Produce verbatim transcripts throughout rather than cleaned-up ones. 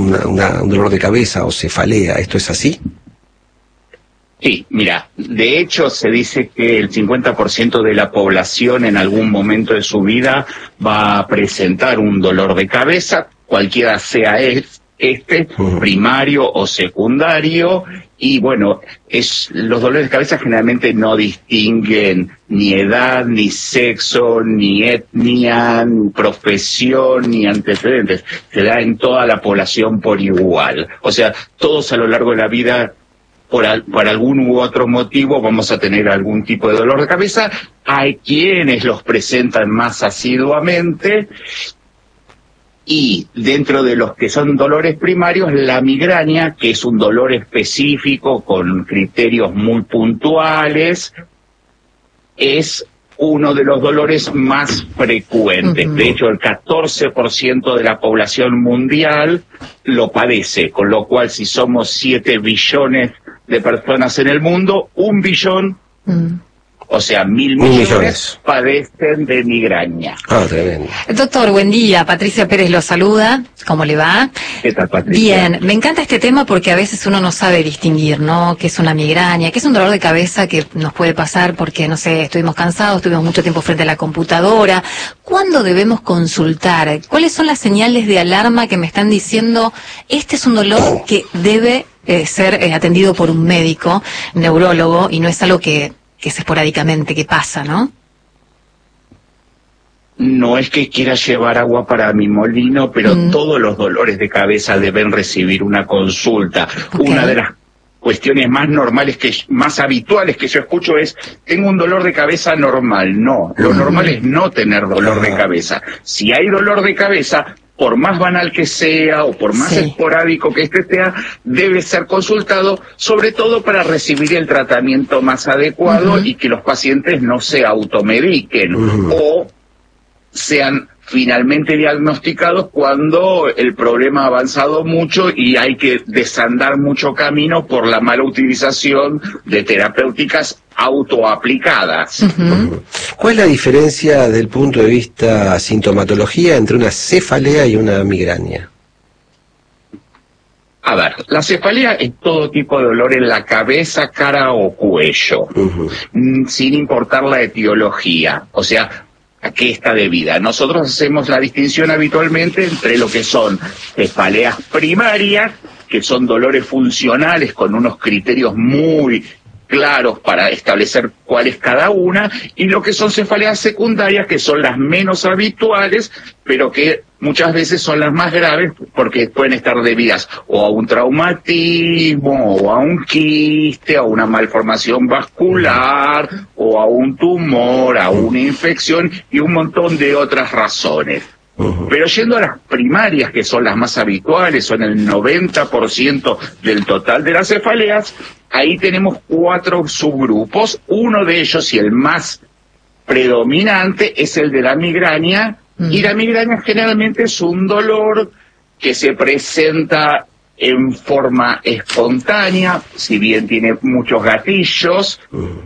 una, una, un dolor de cabeza o cefalea. ¿Esto es así? Sí, mira, de hecho se dice que el cincuenta por ciento de la población en algún momento de su vida va a presentar un dolor de cabeza, cualquiera sea este, uh-huh. primario o secundario, y bueno, es los dolores de cabeza generalmente no distinguen ni edad, ni sexo, ni etnia, ni profesión, ni antecedentes, se da en toda la población por igual, o sea, todos a lo largo de la vida Por, al, por algún u otro motivo vamos a tener algún tipo de dolor de cabeza. Hay quienes los presentan más asiduamente, y dentro de los que son dolores primarios, la migraña, que es un dolor específico con criterios muy puntuales, es uno de los dolores más frecuentes. Uh-huh. De hecho, el catorce por ciento de la población mundial lo padece, con lo cual si somos siete billones de personas en el mundo, un billón, mm. o sea, mil millones, millones padecen de migraña. Ah, tremendo. Doctor, buen día. Patricia Pérez lo saluda. ¿Cómo le va? ¿Qué tal, Patricia? Bien, me encanta este tema porque a veces uno no sabe distinguir, ¿no? ¿Qué es una migraña? ¿Qué es un dolor de cabeza que nos puede pasar porque, no sé, estuvimos cansados, estuvimos mucho tiempo frente a la computadora? ¿Cuándo debemos consultar? ¿Cuáles son las señales de alarma que me están diciendo este es un dolor que debe eh, ser eh, atendido por un médico, neurólogo, y no es algo que, que es esporádicamente, que pasa, ¿no? No es que quiera llevar agua para mi molino, pero mm. todos los dolores de cabeza deben recibir una consulta. Okay. Una de las cuestiones más normales, que más habituales que yo escucho es, tengo un dolor de cabeza normal. No, lo mm. normal es no tener dolor de cabeza. Si hay dolor de cabeza, por más banal que sea o por más sí. esporádico que este sea, debe ser consultado, sobre todo para recibir el tratamiento más adecuado uh-huh. y que los pacientes no se automediquen uh-huh. o sean finalmente diagnosticados cuando el problema ha avanzado mucho y hay que desandar mucho camino por la mala utilización de terapéuticas autoaplicadas. Uh-huh. ¿Cuál es la diferencia desde el punto de vista sintomatología entre una cefalea y una migraña? A ver, la cefalea es todo tipo de dolor en la cabeza, cara o cuello, uh-huh. sin importar la etiología, o sea, ¿a qué está debida? Nosotros hacemos la distinción habitualmente entre lo que son cefaleas primarias, que son dolores funcionales con unos criterios muy claros para establecer cuál es cada una, y lo que son cefaleas secundarias, que son las menos habituales, pero que muchas veces son las más graves porque pueden estar debidas o a un traumatismo, o a un quiste, a una malformación vascular, o a un tumor, a una infección y un montón de otras razones. Uh-huh. Pero yendo a las primarias, que son las más habituales, son el noventa por ciento del total de las cefaleas, ahí tenemos cuatro subgrupos. Uno de ellos, y el más predominante, es el de la migraña, uh-huh. y la migraña generalmente es un dolor que se presenta en forma espontánea, si bien tiene muchos gatillos, uh-huh.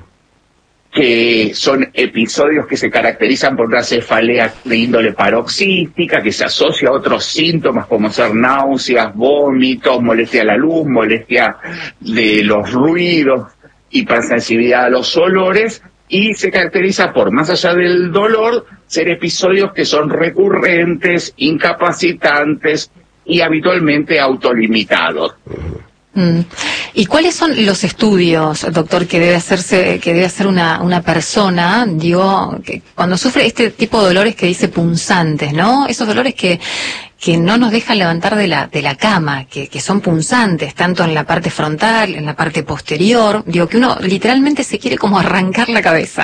que son episodios que se caracterizan por una cefalea de índole paroxística, que se asocia a otros síntomas como ser náuseas, vómitos, molestia a la luz, molestia de los ruidos, hipersensibilidad a los olores, y se caracteriza por, más allá del dolor, ser episodios que son recurrentes, incapacitantes y habitualmente autolimitados. Mm. ¿Y cuáles son los estudios, doctor, que debe hacerse, que debe hacer una, una persona, digo, que cuando sufre este tipo de dolores que dice punzantes, ¿no? Esos dolores que, que no nos dejan levantar de la, de la cama, que, que son punzantes, tanto en la parte frontal, en la parte posterior, digo, que uno literalmente se quiere como arrancar la cabeza.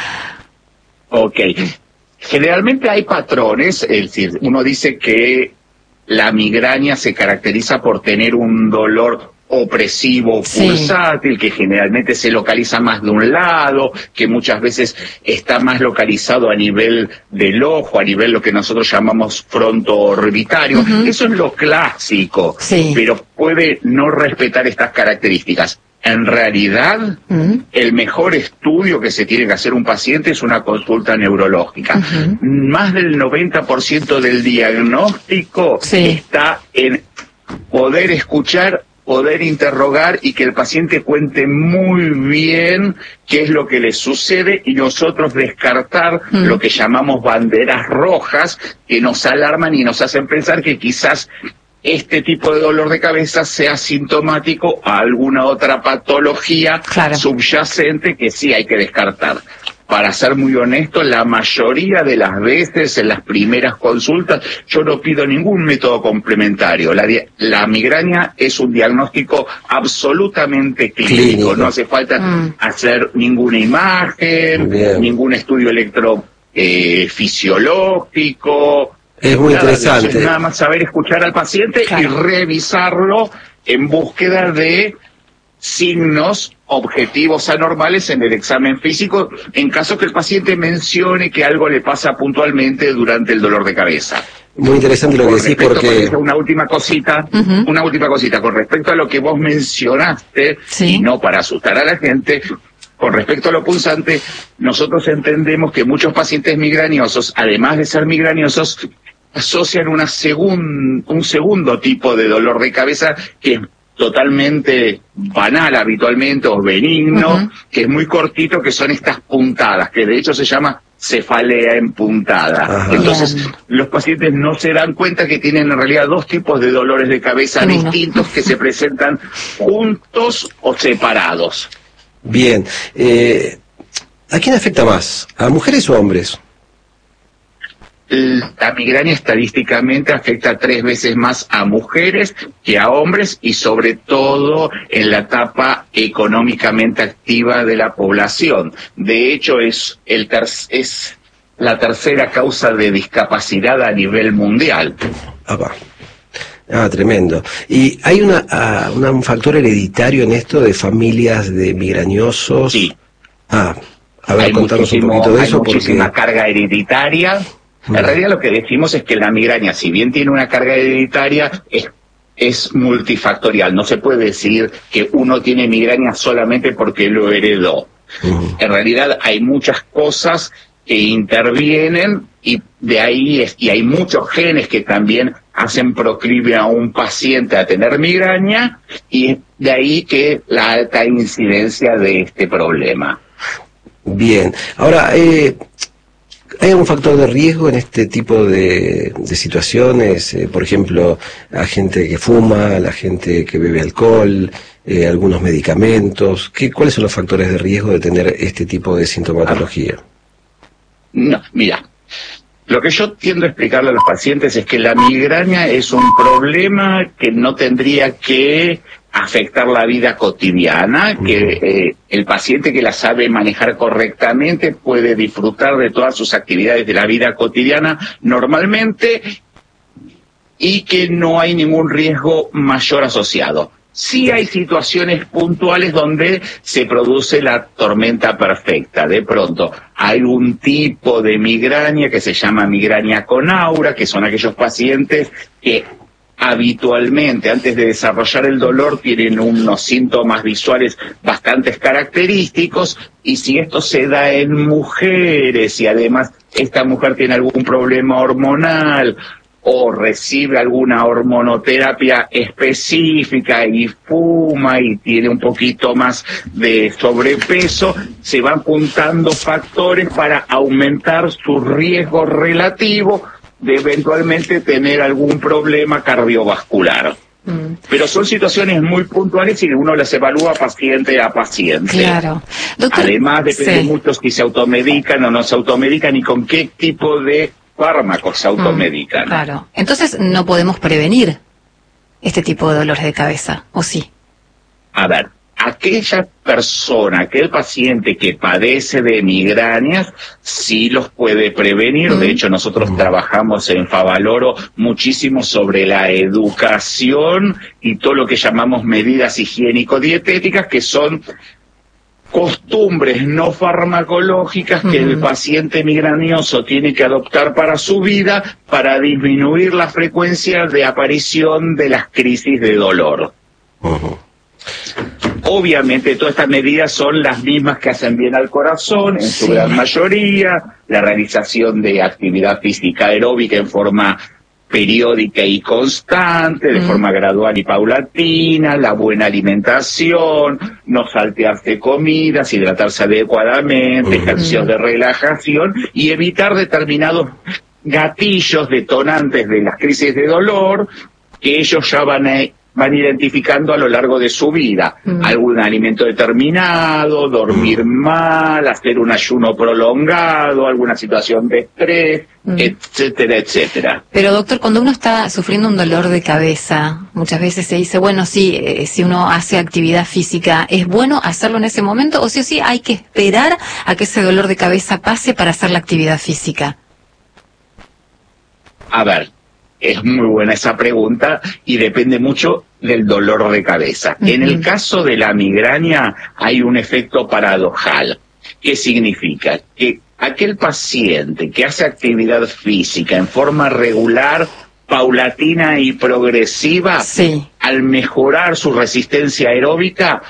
Ok. Generalmente hay patrones, es decir, uno dice que la migraña se caracteriza por tener un dolor opresivo, pulsátil, sí. que generalmente se localiza más de un lado, que muchas veces está más localizado a nivel del ojo, a nivel lo que nosotros llamamos fronto-orbitario. Uh-huh. Eso es lo clásico, sí. pero puede no respetar estas características. En realidad, uh-huh. el mejor estudio que se tiene que hacer un paciente es una consulta neurológica. Uh-huh. Más del noventa por ciento del diagnóstico sí. está en poder escuchar, poder interrogar y que el paciente cuente muy bien qué es lo que le sucede y nosotros descartar mm. lo que llamamos banderas rojas que nos alarman y nos hacen pensar que quizás este tipo de dolor de cabeza sea sintomático a alguna otra patología claro. subyacente que sí hay que descartar. Para ser muy honesto, la mayoría de las veces en las primeras consultas yo no pido ningún método complementario. La, la migraña es un diagnóstico absolutamente clínico. clínico. No hace falta mm. hacer ninguna imagen, Bien. ningún estudio electrofisiológico. Es muy nada, interesante. Nada más saber escuchar al paciente claro. y revisarlo en búsqueda de signos objetivos anormales en el examen físico, en caso que el paciente mencione que algo le pasa puntualmente durante el dolor de cabeza. Muy interesante lo que decís porque... Una última cosita, uh-huh. una última cosita, con respecto a lo que vos mencionaste, ¿sí? y no para asustar a la gente, con respecto a lo punzante, nosotros entendemos que muchos pacientes migrañosos, además de ser migrañosos, asocian una segun, un segundo tipo de dolor de cabeza que es totalmente banal habitualmente o benigno, uh-huh. que es muy cortito, que son estas puntadas, que de hecho se llama cefalea empuntada. Ajá. Entonces, Bien. los pacientes no se dan cuenta que tienen en realidad dos tipos de dolores de cabeza Bien. distintos que se presentan juntos o separados. Bien. Eh, ¿A quién afecta más? ¿A mujeres o a hombres? La migraña estadísticamente afecta tres veces más a mujeres que a hombres y sobre todo en la etapa económicamente activa de la población. De hecho, es, el ter- es la tercera causa de discapacidad a nivel mundial. Ah, va. Ah, tremendo. ¿Y hay una, uh, una, un factor hereditario en esto de familias de migrañosos? Sí. Ah, a ver, contanos un poquito de eso. Hay muchísima porque... carga hereditaria. En realidad lo que decimos es que la migraña, si bien tiene una carga hereditaria, es, es multifactorial. No se puede decir que uno tiene migraña solamente porque lo heredó. Uh-huh. En realidad hay muchas cosas que intervienen y de ahí es, y hay muchos genes que también hacen proclive a un paciente a tener migraña y de ahí que la alta incidencia de este problema. Bien. Ahora, eh... ¿hay algún factor de riesgo en este tipo de, de situaciones? Eh, por ejemplo, la gente que fuma, la gente que bebe alcohol, eh, algunos medicamentos. ¿Qué, ¿Cuáles son los factores de riesgo de tener este tipo de sintomatología? No, mira, lo que yo tiendo a explicarle a los pacientes es que la migraña es un problema que no tendría que afectar la vida cotidiana, que eh, el paciente que la sabe manejar correctamente puede disfrutar de todas sus actividades de la vida cotidiana normalmente y que no hay ningún riesgo mayor asociado. Sí hay situaciones puntuales donde se produce la tormenta perfecta. De pronto hay un tipo de migraña que se llama migraña con aura, que son aquellos pacientes que habitualmente, antes de desarrollar el dolor, tienen unos síntomas visuales bastante característicos, y si esto se da en mujeres, y además esta mujer tiene algún problema hormonal, o recibe alguna hormonoterapia específica, y fuma, y tiene un poquito más de sobrepeso, se van juntando factores para aumentar su riesgo relativo de eventualmente tener algún problema cardiovascular. Mm. Pero son situaciones muy puntuales y uno las evalúa paciente a paciente. Claro. Doctor, además depende sí. mucho si se automedican o no se automedican y con qué tipo de fármacos se automedican. Mm, claro. Entonces no podemos prevenir este tipo de dolores de cabeza, ¿o sí? A ver, aquella persona, aquel paciente que padece de migrañas, sí los puede prevenir. Mm. De hecho, nosotros mm. trabajamos en Favaloro muchísimo sobre la educación y todo lo que llamamos medidas higiénico-dietéticas, que son costumbres no farmacológicas que uh-huh. el paciente migrañoso tiene que adoptar para su vida para disminuir la frecuencia de aparición de las crisis de dolor. Uh-huh. Obviamente todas estas medidas son las mismas que hacen bien al corazón en su sí. gran mayoría, la realización de actividad física aeróbica en forma periódica y constante, de mm. forma gradual y paulatina, la buena alimentación, no saltearse comidas, hidratarse adecuadamente, mm. ejercicios de relajación y evitar determinados gatillos detonantes de las crisis de dolor que ellos ya van a van identificando a lo largo de su vida. Mm. Algún alimento determinado, dormir mm. mal, hacer un ayuno prolongado, alguna situación de estrés, mm. etcétera, etcétera. Pero doctor, cuando uno está sufriendo un dolor de cabeza, muchas veces se dice, bueno, sí, eh, si uno hace actividad física, ¿es bueno hacerlo en ese momento? O sí o sí hay que esperar a que ese dolor de cabeza pase para hacer la actividad física. A ver, es muy buena esa pregunta y depende mucho del dolor de cabeza. Uh-huh. En el caso de la migraña hay un efecto paradojal. ¿Qué significa? Que aquel paciente que hace actividad física en forma regular, paulatina y progresiva, sí. al mejorar su resistencia aeróbica,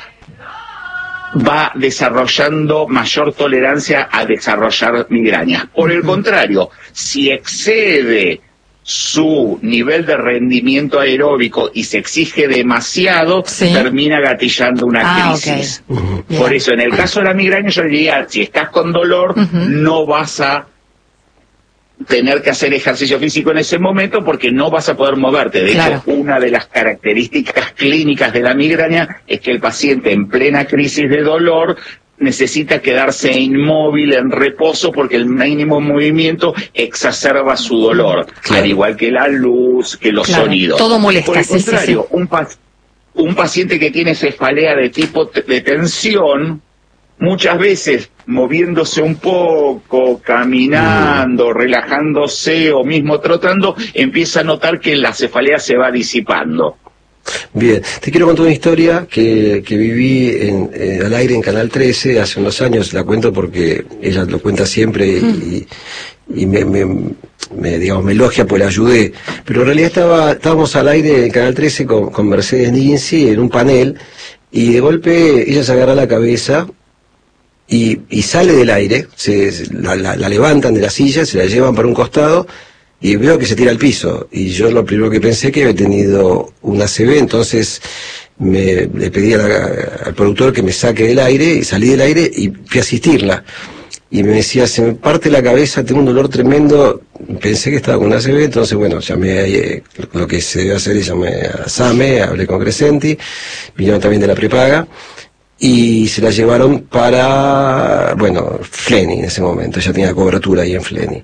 va desarrollando mayor tolerancia a desarrollar migrañas. Por el contrario, si excede su nivel de rendimiento aeróbico y se exige demasiado, sí. termina gatillando una ah, crisis. Okay. Uh-huh. Por yeah. eso, en el caso de la migraña, yo diría, si estás con dolor, uh-huh. no vas a tener que hacer ejercicio físico en ese momento porque no vas a poder moverte. De claro. hecho, una de las características clínicas de la migraña es que el paciente en plena crisis de dolor necesita quedarse inmóvil, en reposo, porque el mínimo movimiento exacerba su dolor, claro. al igual que la luz, que los claro. sonidos. Todo molesta. Por el contrario, sí, sí. Un, pa un paciente que tiene cefalea de tipo de tensión, muchas veces moviéndose un poco, caminando, mm. relajándose o mismo trotando, empieza a notar que la cefalea se va disipando. Bien, te quiero contar una historia que, que viví en, eh, al aire en Canal trece hace unos años, la cuento porque ella lo cuenta siempre y, mm. y, y me, me, me, digamos, me elogia porque la ayudé, pero en realidad estaba, estábamos al aire en Canal trece con, con Mercedes Ninzi en un panel y de golpe ella se agarra la cabeza y, y sale del aire, se, la, la, la levantan de la silla, se la llevan para un costado y veo que se tira al piso, y yo lo primero que pensé que había tenido una A C V, entonces me, le pedí a la, al productor que me saque del aire, y salí del aire y fui a asistirla. Y me decía, se me parte la cabeza, tengo un dolor tremendo, pensé que estaba con una A C V, entonces bueno, llamé a, eh, lo que se debe hacer es llamé a SAME, hablé con Crescenti, vinieron también de la prepaga, y se la llevaron para, bueno, Fleni en ese momento, ya tenía cobertura ahí en Fleni.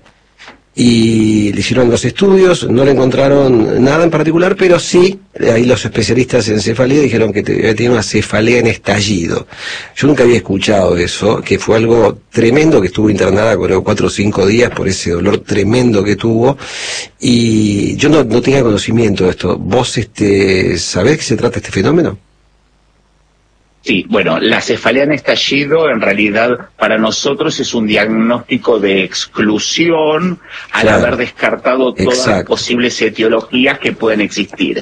Y le hicieron los estudios, no le encontraron nada en particular, pero sí, ahí los especialistas en cefalea dijeron que tenía una cefalea en estallido. Yo nunca había escuchado eso, que fue algo tremendo, que estuvo internada creo cuatro o cinco días por ese dolor tremendo que tuvo, y yo no, no tenía conocimiento de esto. ¿Vos este, sabés que se trata este fenómeno? Sí, bueno, la cefalea en estallido en realidad para nosotros es un diagnóstico de exclusión al claro. haber descartado todas Exacto. las posibles etiologías que pueden existir.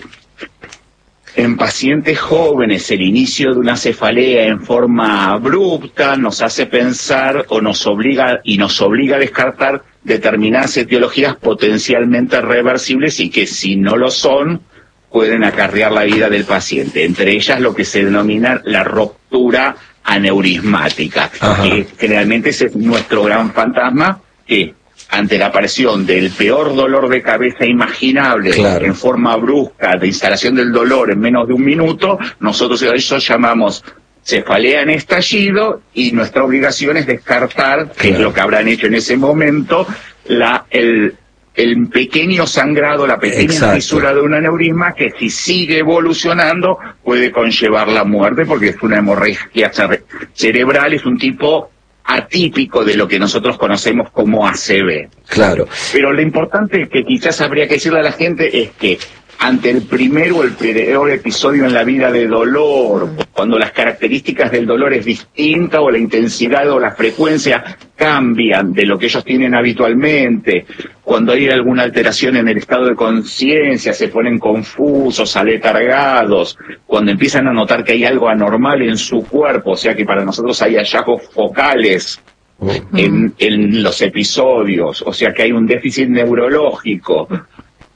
En pacientes jóvenes el inicio de una cefalea en forma abrupta nos hace pensar o nos obliga y nos obliga a descartar determinadas etiologías potencialmente reversibles y que si no lo son pueden acarrear la vida del paciente, entre ellas lo que se denomina la ruptura aneurismática, Ajá. que generalmente es nuestro gran fantasma, que ante la aparición del peor dolor de cabeza imaginable, claro. en forma brusca, de instalación del dolor en menos de un minuto, nosotros eso llamamos cefalea en estallido, y nuestra obligación es descartar, claro. que es lo que habrán hecho en ese momento, la el el pequeño sangrado, la pequeña Exacto. fisura de un aneurisma que si sigue evolucionando puede conllevar la muerte, porque es una hemorragia cere cerebral, es un tipo atípico de lo que nosotros conocemos como A C V. Claro. Pero lo importante que quizás habría que decirle a la gente es que ante el primer o el peor episodio en la vida de dolor, cuando las características del dolor es distinta o la intensidad o la frecuencia cambian de lo que ellos tienen habitualmente, cuando hay alguna alteración en el estado de conciencia, se ponen confusos, aletargados, cuando empiezan a notar que hay algo anormal en su cuerpo, o sea que para nosotros hay hallazgos focales en, en los episodios, o sea que hay un déficit neurológico,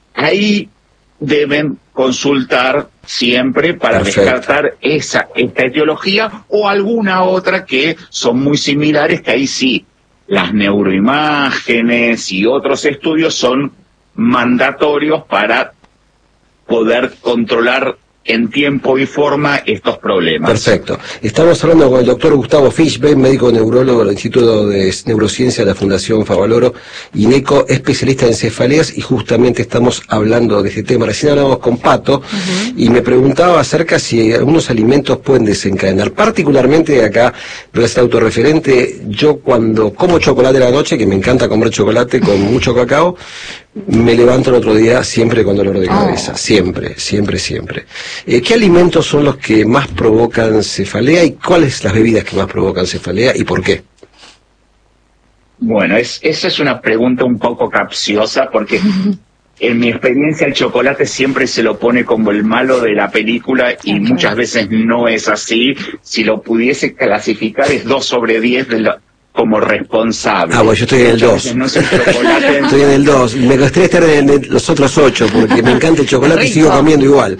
ahí deben consultar siempre para Perfecto. descartar esa esta etiología o alguna otra que son muy similares, que ahí sí, las neuroimágenes y otros estudios son mandatorios para poder controlar en tiempo y forma estos problemas. Perfecto. Estamos hablando con el doctor Gustavo Fischbein, médico neurólogo del Instituto de Neurociencia de la Fundación Favaloro, INECO, especialista en cefaleas, y justamente estamos hablando de este tema. Recién hablamos con Pato, uh-huh. y me preguntaba acerca si algunos alimentos pueden desencadenar. Particularmente acá, voy a ser autorreferente, yo cuando como chocolate a la noche, que me encanta comer chocolate con mucho cacao, me levanto el otro día siempre con dolor de cabeza, oh. siempre, siempre, siempre. Eh, ¿Qué alimentos son los que más provocan cefalea y cuáles las bebidas que más provocan cefalea y por qué? Bueno, es, esa es una pregunta un poco capciosa porque en mi experiencia el chocolate siempre se lo pone como el malo de la película y okay. muchas veces no es así. Si lo pudiese clasificar es dos sobre diez de la... como responsable. Ah, bueno, yo estoy en el dos. No sé, estoy en el dos. Me gustaría estar en el, los otros ocho, porque me encanta el chocolate y sigo comiendo igual.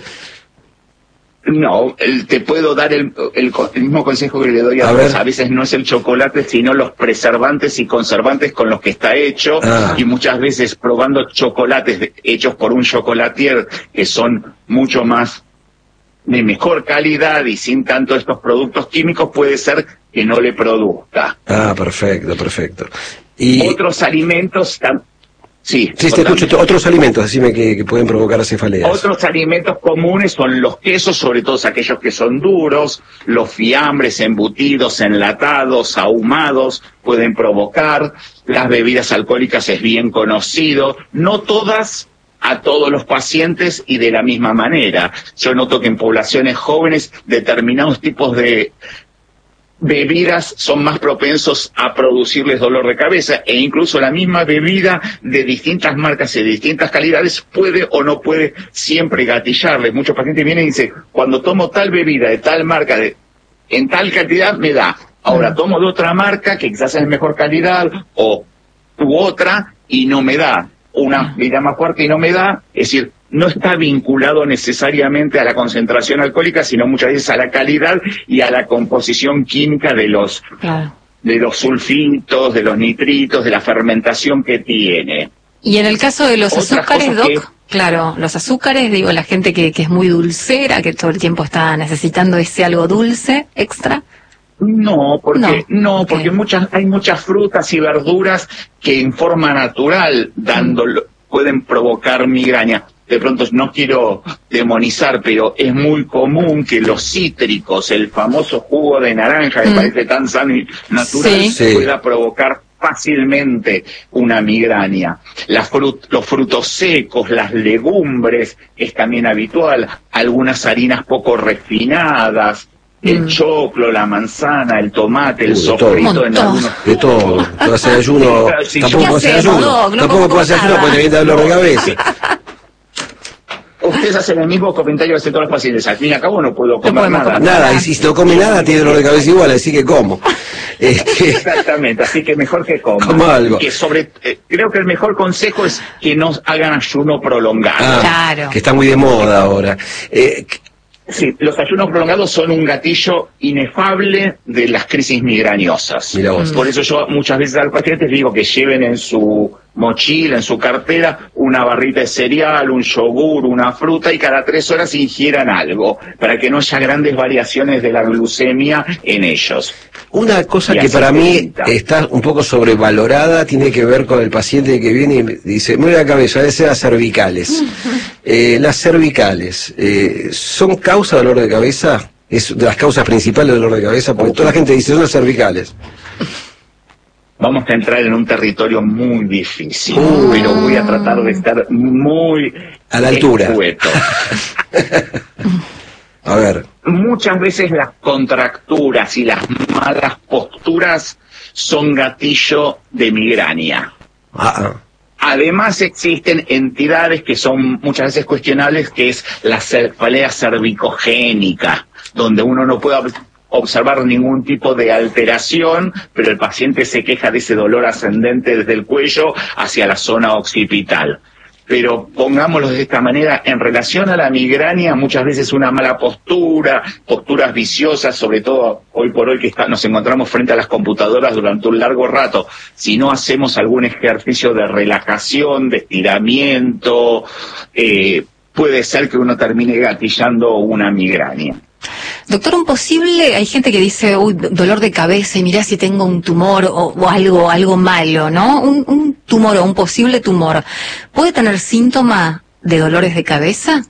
No, el, te puedo dar el, el, el mismo consejo que le doy a, a todos. A veces no es el chocolate, sino los preservantes y conservantes con los que está hecho. Ah. Y muchas veces probando chocolates de, hechos por un chocolatier que son mucho más de mejor calidad y sin tanto estos productos químicos, puede ser que no le produzca. Ah, perfecto, perfecto. Y otros alimentos, sí, sí, te escucho, otros alimentos, decime que, que pueden provocar cefaleas. Otros alimentos comunes son los quesos, sobre todo aquellos que son duros, los fiambres, embutidos, enlatados, ahumados, pueden provocar. Las bebidas alcohólicas es bien conocido, no todas a todos los pacientes y de la misma manera. Yo noto que en poblaciones jóvenes determinados tipos de bebidas son más propensos a producirles dolor de cabeza, e incluso la misma bebida de distintas marcas y de distintas calidades puede o no puede siempre gatillarles. Muchos pacientes vienen y dicen, cuando tomo tal bebida de tal marca, de, en tal cantidad me da. Ahora tomo de otra marca que quizás es de mejor calidad o u otra y no me da. Una bebida más fuerte y no me da, es decir, no está vinculado necesariamente a la concentración alcohólica, sino muchas veces a la calidad y a la composición química de los claro. de los sulfitos, de los nitritos, de la fermentación que tiene. Y en el caso de los Otras azúcares, Doc, que... claro, los azúcares, digo, la gente que, que es muy dulcera, que todo el tiempo está necesitando ese algo dulce extra. No, porque no, no porque okay. muchas hay muchas frutas y verduras que en forma natural dándolo, pueden provocar migraña. De pronto no quiero demonizar, pero es muy común que los cítricos, el famoso jugo de naranja que mm. parece tan sano y natural, sí. pueda provocar fácilmente una migraña. Las frut los frutos secos, las legumbres, es también habitual, algunas harinas poco refinadas, el mm. choclo, la manzana, el tomate, el Uy, sofrito en algunos... De todo, puedo hacer ayuno, si tampoco puedo hacer ayuno, no, tampoco puedo hacer ayuno porque te viene dolor de cabeza. Ustedes hacen el mismo comentario que hacen todos los pacientes. Al fin y al cabo no puedo comer no nada. Nada, y si no come nada tiene dolor de cabeza igual, así que como. Este... Exactamente, así que mejor que coma. Como algo. Que sobre, eh, creo que el mejor consejo es que no hagan ayuno prolongado. Ah, claro. Que está muy de moda ahora. Eh, Sí, los ayunos prolongados son un gatillo inefable de las crisis migrañosas. Mira vos. Por eso yo muchas veces a los pacientes digo que lleven en su mochila, en su cartera, una barrita de cereal, un yogur, una fruta y cada tres horas ingieran algo, para que no haya grandes variaciones de la glucemia en ellos. Una cosa que para mí está un poco sobrevalorada tiene que ver con el paciente que viene y dice, me duele la cabeza, debe ser las cervicales. Eh, las cervicales, eh, ¿son causa de dolor de cabeza? ¿Es de las causas principales del dolor de cabeza? Porque toda la gente dice, son las cervicales. Vamos a entrar en un territorio muy difícil, uh, pero voy a tratar de estar muy a la altura. Escueto. A ver. Muchas veces las contracturas y las malas posturas son gatillo de migraña. Ah, uh-uh. Además existen entidades que son muchas veces cuestionables, que es la cefalea cervicogénica, donde uno no puede observar ningún tipo de alteración, pero el paciente se queja de ese dolor ascendente desde el cuello hacia la zona occipital. pero pongámoslo de esta manera, en relación a la migraña, muchas veces una mala postura, posturas viciosas, sobre todo hoy por hoy que está, nos encontramos frente a las computadoras durante un largo rato, si no hacemos algún ejercicio de relajación, de estiramiento, eh, puede ser que uno termine gatillando una migraña. Doctor, un posible, hay gente que dice, uy, dolor de cabeza y mirá si tengo un tumor o, o algo algo malo, ¿no? Un, un tumor o un posible tumor, ¿puede tener síntoma de dolores de cabeza?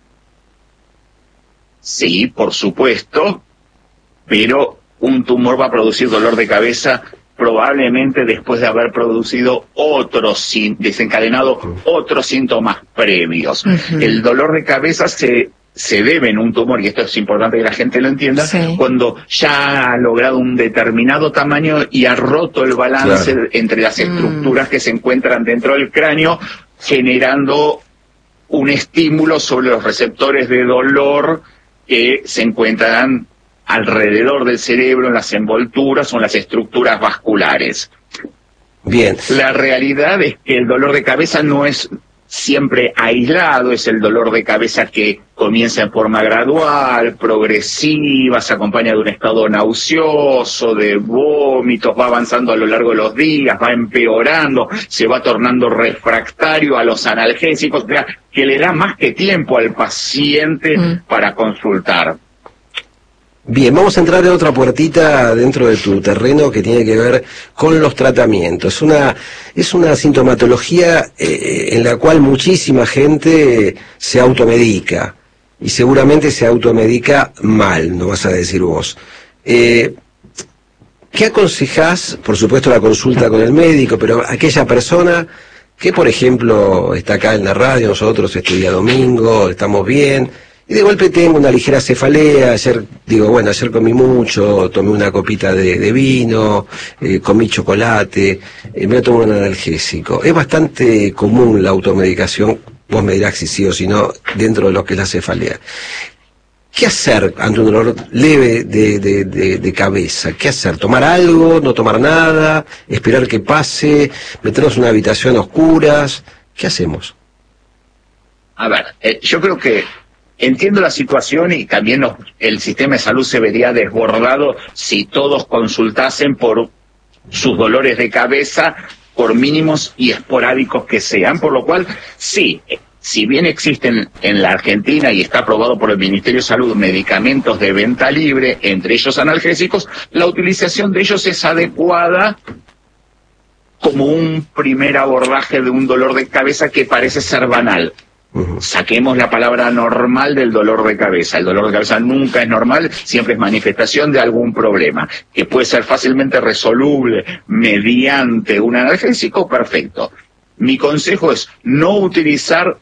Sí, por supuesto, pero un tumor va a producir dolor de cabeza probablemente después de haber producido otros, desencadenado otros síntomas previos. Uh-huh. El dolor de cabeza se... se debe en un tumor, y esto es importante que la gente lo entienda, sí, cuando ya ha logrado un determinado tamaño y ha roto el balance, claro, entre las estructuras mm. que se encuentran dentro del cráneo, generando un estímulo sobre los receptores de dolor que se encuentran alrededor del cerebro, en las envolturas o en las estructuras vasculares. Bien. La realidad es que el dolor de cabeza no es siempre aislado, es el dolor de cabeza que comienza en forma gradual, progresiva, se acompaña de un estado nauseoso, de vómitos, va avanzando a lo largo de los días, va empeorando, se va tornando refractario a los analgésicos, o sea, que le da más que tiempo al paciente mm. para consultar. Bien, vamos a entrar en otra puertita dentro de tu terreno que tiene que ver con los tratamientos. Una, es una sintomatología eh, en la cual muchísima gente se automedica, y seguramente se automedica mal, no vas a decir vos. Eh, ¿Qué aconsejás? Por supuesto la consulta con el médico, pero aquella persona que, por ejemplo, está acá en la radio, nosotros estudia domingo, estamos bien, y de golpe tengo una ligera cefalea, ayer, digo, bueno, ayer comí mucho, tomé una copita de, de vino, eh, comí chocolate, eh, me tomo un analgésico. Es bastante común la automedicación, vos me dirás si sí o si no, dentro de lo que es la cefalea. ¿Qué hacer ante un dolor leve de, de, de, de cabeza? ¿Qué hacer? ¿Tomar algo? ¿No tomar nada? ¿Esperar que pase? ¿Meternos en una habitación a oscuras? ¿Qué hacemos? A ver, eh, yo creo que entiendo la situación y también nos, el sistema de salud se vería desbordado si todos consultasen por sus dolores de cabeza, por mínimos y esporádicos que sean, por lo cual, sí, si bien existen en la Argentina y está aprobado por el Ministerio de Salud medicamentos de venta libre, entre ellos analgésicos, la utilización de ellos es adecuada como un primer abordaje de un dolor de cabeza que parece ser banal. Saquemos la palabra normal del dolor de cabeza. El dolor de cabeza nunca es normal, siempre es manifestación de algún problema, que puede ser fácilmente resoluble mediante un analgésico, perfecto. Mi consejo es no utilizar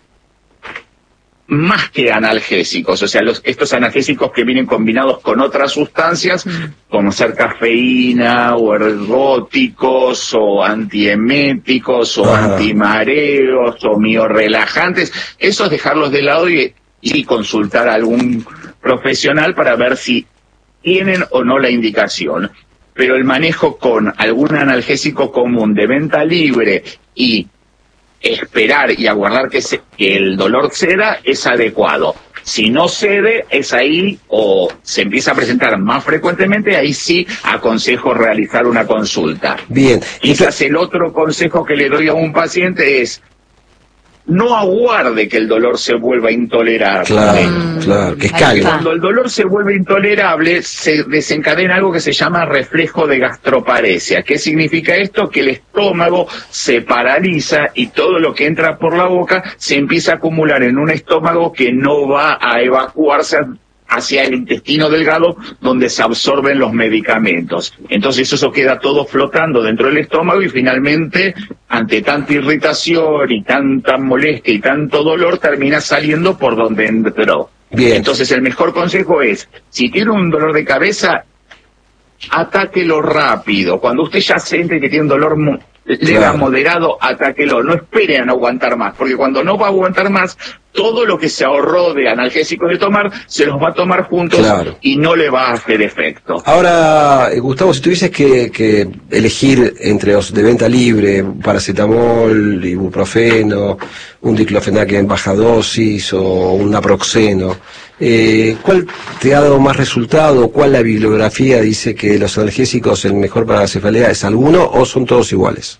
más que analgésicos, o sea, los, estos analgésicos que vienen combinados con otras sustancias, como ser cafeína, o ergóticos, o antieméticos, o ah. antimareos, o miorrelajantes, esos dejarlos de lado y, y consultar a algún profesional para ver si tienen o no la indicación. Pero el manejo con algún analgésico común de venta libre y esperar y aguardar que, se, que el dolor ceda es adecuado. Si no cede, es ahí, o se empieza a presentar más frecuentemente, ahí sí aconsejo realizar una consulta. Bien. Quizás el otro consejo que le doy a un paciente es no aguarde que el dolor se vuelva intolerable. Claro, claro, que escale. Cuando el dolor se vuelve intolerable, se desencadena algo que se llama reflejo de gastroparesia. ¿Qué significa esto? Que el estómago se paraliza y todo lo que entra por la boca se empieza a acumular en un estómago que no va a evacuarse hacia el intestino delgado, donde se absorben los medicamentos. Entonces eso queda todo flotando dentro del estómago y finalmente, ante tanta irritación y tanta molestia y tanto dolor, termina saliendo por donde entró. Bien. Entonces el mejor consejo es, si tiene un dolor de cabeza, atáquelo rápido. Cuando usted ya siente que tiene un dolor leve a moderado, atáquelo. No espere a no aguantar más, porque cuando no va a aguantar más, todo lo que se ahorró de analgésicos de tomar, se los va a tomar juntos, claro, y no le va a hacer efecto. Ahora, eh, Gustavo, si tuvieses que, que elegir entre los de venta libre, paracetamol, ibuprofeno, un diclofenac en baja dosis o un naproxeno, eh, ¿cuál te ha dado más resultado? ¿Cuál la bibliografía dice que los analgésicos el mejor para la cefalea es alguno o son todos iguales?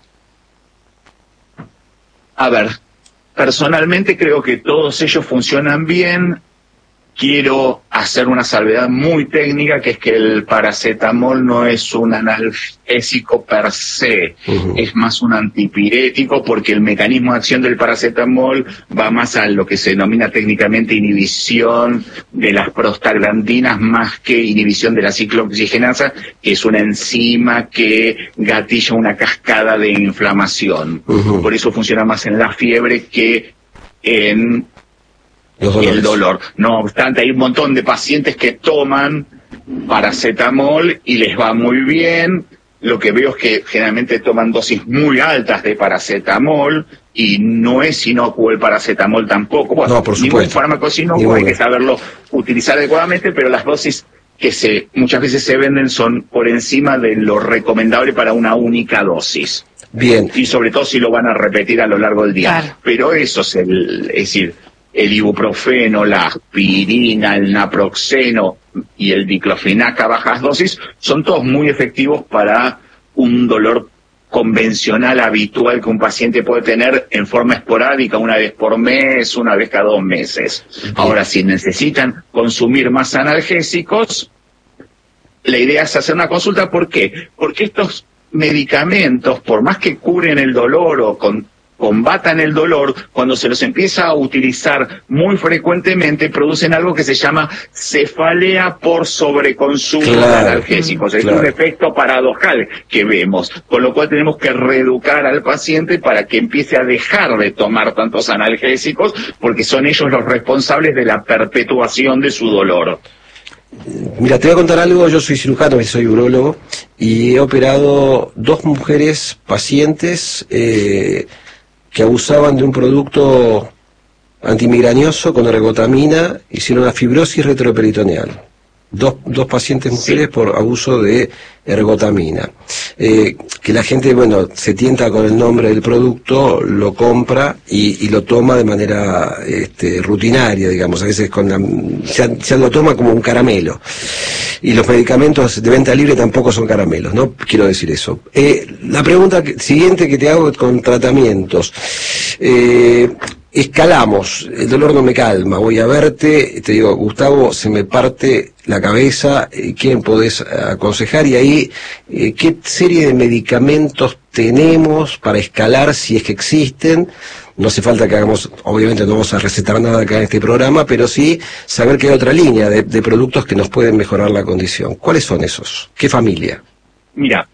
A ver, personalmente creo que todos ellos funcionan bien. Quiero hacer una salvedad muy técnica, que es que el paracetamol no es un analgésico per se, uh-huh. es más un antipirético, porque el mecanismo de acción del paracetamol va más a lo que se denomina técnicamente inhibición de las prostaglandinas, más que inhibición de la ciclooxigenasa, que es una enzima que gatilla una cascada de inflamación. Uh-huh. Por eso funciona más en la fiebre que en el dolor. No obstante, hay un montón de pacientes que toman paracetamol y les va muy bien. Lo que veo es que generalmente toman dosis muy altas de paracetamol y no es inocuo el paracetamol tampoco. Bueno, no, por ningún supuesto. fármaco es inocuo, hay que saberlo utilizar adecuadamente, pero las dosis que se muchas veces se venden son por encima de lo recomendable para una única dosis. Bien. Y sobre todo si lo van a repetir a lo largo del día. Claro. Pero eso es el, es decir, el ibuprofeno, la aspirina, el naproxeno y el diclofenac a bajas dosis son todos muy efectivos para un dolor convencional habitual que un paciente puede tener en forma esporádica, una vez por mes, una vez cada dos meses. Ahora, si necesitan consumir más analgésicos, la idea es hacer una consulta. ¿Por qué? Porque estos medicamentos, por más que curen el dolor o con combatan el dolor, cuando se los empieza a utilizar muy frecuentemente, producen algo que se llama cefalea por sobreconsumo claro, de analgésicos. Claro. Es un efecto paradojal que vemos, con lo cual tenemos que reeducar al paciente para que empiece a dejar de tomar tantos analgésicos, porque son ellos los responsables de la perpetuación de su dolor. Mira, te voy a contar algo. Yo soy cirujano, soy urólogo, y he operado dos mujeres pacientes eh, que abusaban de un producto antimigrañoso con ergotamina, hicieron una fibrosis retroperitoneal. Dos, dos pacientes mujeres sí. por abuso de ergotamina. Eh, que la gente, bueno, se tienta con el nombre del producto, lo compra y, y lo toma de manera este, rutinaria, digamos, a veces con la, ya, ya lo toma como un caramelo. Y los medicamentos de venta libre tampoco son caramelos, ¿no? Quiero decir eso. Eh, la pregunta que, siguiente que te hago con tratamientos. Eh, Escalamos, el dolor no me calma, voy a verte, te digo, Gustavo, se me parte la cabeza, ¿quién podés aconsejar? Y ahí, ¿qué serie de medicamentos tenemos para escalar, si es que existen? No hace falta que hagamos, obviamente no vamos a recetar nada acá en este programa, pero sí saber que hay otra línea de, de productos que nos pueden mejorar la condición. ¿Cuáles son esos? ¿Qué familia? Mira,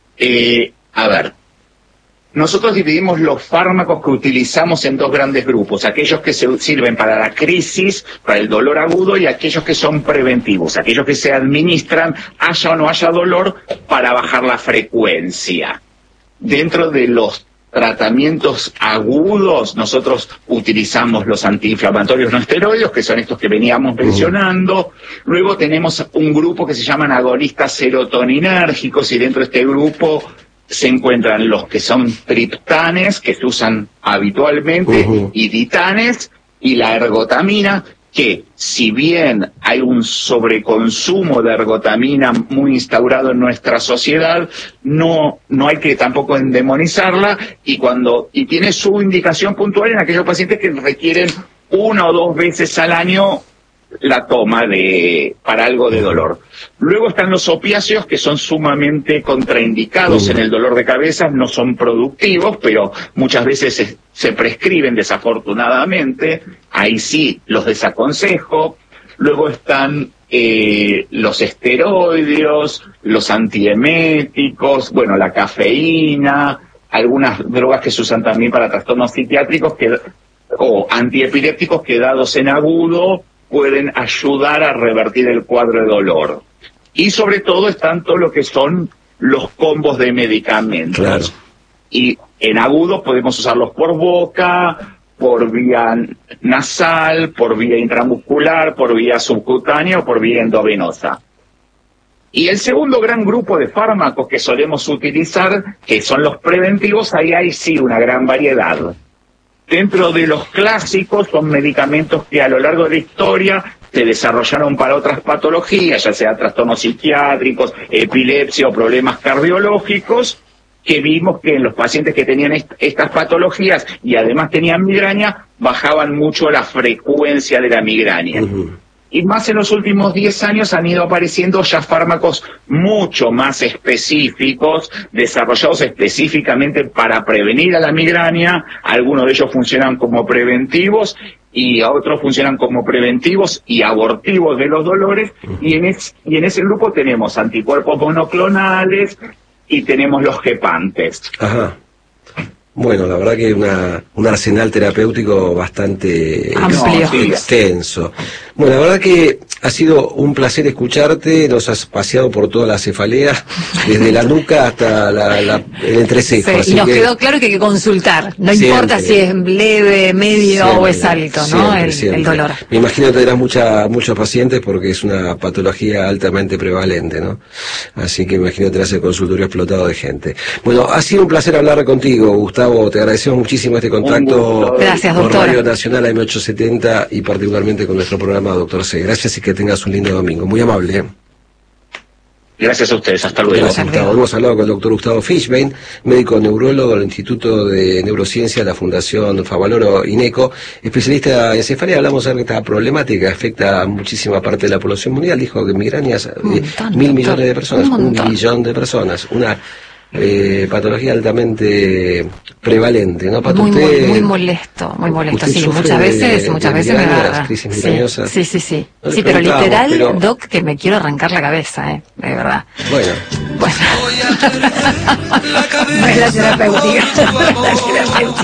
eh, a ver. Nosotros dividimos los fármacos que utilizamos en dos grandes grupos, aquellos que se sirven para la crisis, para el dolor agudo, y aquellos que son preventivos, aquellos que se administran, haya o no haya dolor, para bajar la frecuencia. Dentro de los tratamientos agudos, nosotros utilizamos los antiinflamatorios no esteroides, que son estos que veníamos mencionando. Luego tenemos un grupo que se llaman agonistas serotoninérgicos, y dentro de este grupo se encuentran los que son triptanes, que se usan habitualmente, uh-huh. y ditanes, y la ergotamina, que si bien hay un sobreconsumo de ergotamina muy instaurado en nuestra sociedad, no no hay que tampoco endemonizarla, y cuando y tiene su indicación puntual en aquellos pacientes que requieren una o dos veces al año la toma de para algo de dolor. Luego están los opiáceos, que son sumamente contraindicados en el dolor de cabeza, no son productivos, pero muchas veces se, se prescriben desafortunadamente, ahí sí los desaconsejo. Luego están eh, los esteroides, los antieméticos, bueno, la cafeína, algunas drogas que se usan también para trastornos psiquiátricos que, o antiepilépticos que dados en agudo pueden ayudar a revertir el cuadro de dolor. Y sobre todo están todo lo que son los combos de medicamentos. Claro. Y en agudo podemos usarlos por boca, por vía nasal, por vía intramuscular, por vía subcutánea o por vía endovenosa. Y el segundo gran grupo de fármacos que solemos utilizar, que son los preventivos, ahí hay sí una gran variedad. Dentro de los clásicos son medicamentos que a lo largo de la historia se desarrollaron para otras patologías, ya sea trastornos psiquiátricos, epilepsia o problemas cardiológicos, que vimos que en los pacientes que tenían est estas patologías y además tenían migraña, bajaban mucho la frecuencia de la migraña. Uh-huh. Y más en los últimos diez años han ido apareciendo ya fármacos mucho más específicos, desarrollados específicamente para prevenir a la migraña. Algunos de ellos funcionan como preventivos y otros funcionan como preventivos y abortivos de los dolores. Uh-huh. Y en, es, y en ese grupo tenemos anticuerpos monoclonales y tenemos los gepantes. Ajá. Bueno, la verdad que una, un arsenal terapéutico bastante amplio, ex, extenso. Bueno, la verdad que ha sido un placer escucharte, nos has paseado por toda la cefalea, desde la nuca hasta la, la, el entrecejo. Sí, y nos que, quedó claro que hay que consultar, no siempre, importa si es leve, medio siempre, o es alto, ¿no? Siempre, el, siempre. el dolor. Me imagino que tendrás mucha, muchos pacientes porque es una patología altamente prevalente, ¿no? Así que me imagino que tendrás el consultorio explotado de gente. Bueno, ha sido un placer hablar contigo, Gustavo, te agradecemos muchísimo este contacto. Gracias, con doctora. Radio Nacional A M ochocientos setenta y particularmente con nuestro programa Doctor C. Gracias y que tengas un lindo domingo. Muy amable. ¿eh? Gracias a ustedes. Hasta luego. Gracias, Gustavo. Hemos hablado con el doctor Gustavo Fishbein, médico neurólogo del Instituto de Neurociencia de la Fundación Favaloro INECO, especialista en cefalea. Hablamos de esta problemática que afecta a muchísima parte de la población mundial. Dijo que migrañas, eh, mil millones de personas, un, un millón de personas. Una Eh, patología altamente prevalente, ¿no? Muy, usted, muy, muy molesto, muy molesto, sí, muchas veces, de, muchas de veces me agarra. Crisis sí, sí, sí, sí, no sí pero literal, pero... Doc, que me quiero arrancar la cabeza, eh, de verdad. Bueno. Bueno. No es la terapéutica.